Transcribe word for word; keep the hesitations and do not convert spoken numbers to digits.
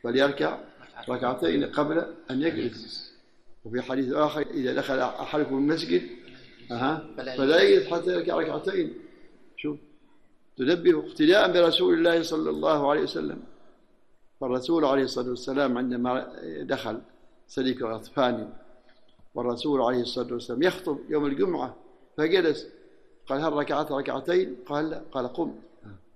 فليركع ركعتين قبل أن يجلس. وفي حديث آخر إذا دخل أحدكم المسجد أها فلا يجلس حتى يركع ركعتين. شوف تنبه اقتداء برسول الله صلى الله عليه وسلم. فالرسول عليه الصلاة والسلام عندما دخل سليك الغطفاني والرسول عليه الصلاة والسلام يخطب يوم الجمعة فجلس، قال هل ركعت ركعتين؟ قال لا. قال قم